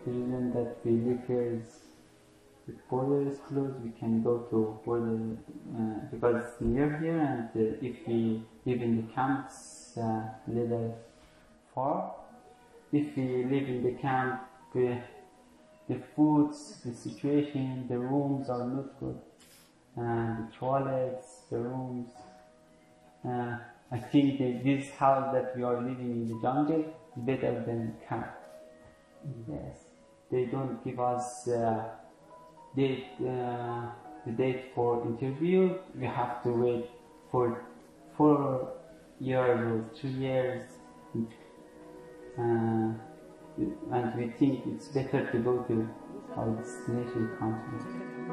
the reason that we live here is the border is closed. We can go to border because it's near here, and if we live in the camps, little far. If we live in the camp, the foods, the situation, the rooms are not good, the toilets, the rooms. I think this house that we are living in the jungle is better than camp. Yes, they don't give us the date for interview. We have to wait for 4 years or 2 years, and we think it's better to go to our destination country.